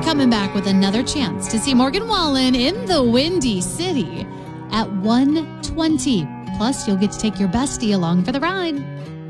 coming back with another chance to see Morgan Wallen in the Windy City at 1:20. Plus, you'll get to take your bestie along for the ride.